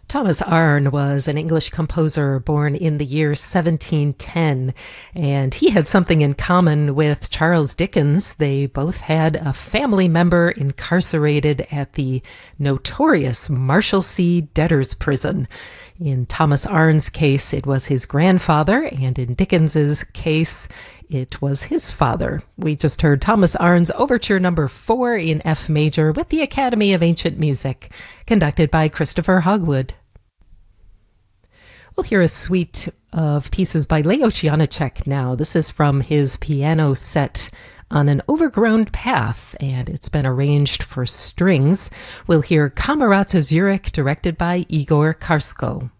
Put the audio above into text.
Thomas Arne was an English composer born in the year 1710, and he had something in common with Charles Dickens. They both had a family member incarcerated at the notorious Marshalsea debtors' prison. In Thomas Arne's case, it was his grandfather, and in Dickens's case, it was his father. We just heard Thomas Arne's Overture Number 4 in F major with the Academy of Ancient Music, conducted by Christopher Hogwood. We'll hear a suite of pieces by Leo Janáček now. This is from his piano set On an Overgrown Path, and it's been arranged for strings. We'll hear Kamerata Zurich, directed by Igor Karsko.